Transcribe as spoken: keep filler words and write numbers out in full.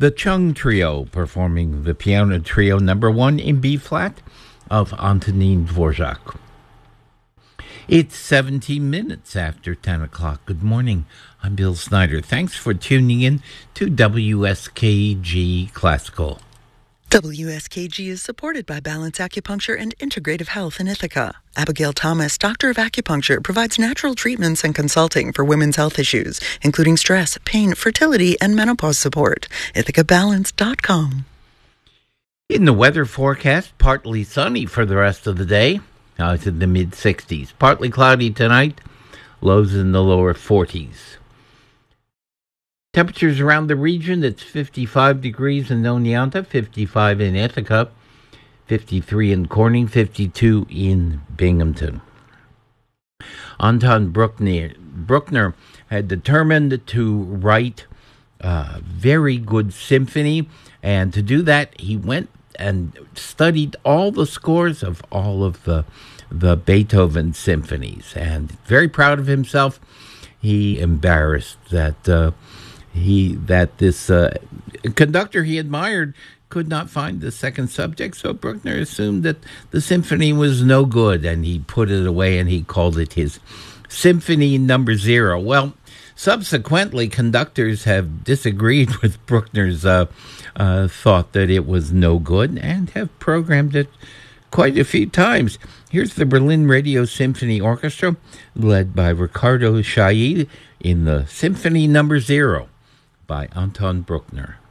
The Chung Trio performing the piano trio number one in B-flat of Antonin Dvorak. It's seventeen minutes after ten o'clock. Good morning. I'm Bill Snyder. Thanks for tuning in to W S K G Classical. W S K G is supported by Balance Acupuncture and Integrative Health in Ithaca. Abigail Thomas, Doctor of Acupuncture, provides natural treatments and consulting for women's health issues, including stress, pain, fertility, and menopause support. Ithaca Balance dot com. In the weather forecast, partly sunny for the rest of the day. Now it's in the mid sixties. Partly cloudy tonight, lows in the lower forties. Temperatures around the region, it's fifty-five degrees in Oneonta, fifty-five in Ithaca, fifty-three in Corning, fifty-two in Binghamton. Anton Bruckner, Bruckner had determined to write a very good symphony, and to do that, he went and studied all the scores of all of the, the Beethoven symphonies, and very proud of himself. He embarrassed that... Uh, He that this uh, conductor he admired could not find the second subject, so Bruckner assumed that the symphony was no good, and he put it away, and he called it his Symphony Number Zero. Well, subsequently, conductors have disagreed with Bruckner's uh, uh, thought that it was no good, and have programmed it quite a few times. Here's the Berlin Radio Symphony Orchestra, led by Ricardo Chailly, in the Symphony Number Zero by Anton Bruckner.